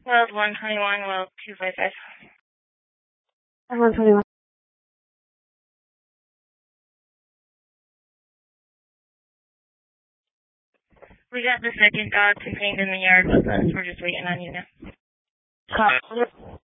Weld 121, Weld 255. 121. We got the second dog contained in the yard with us. We're just waiting on you now. Copy.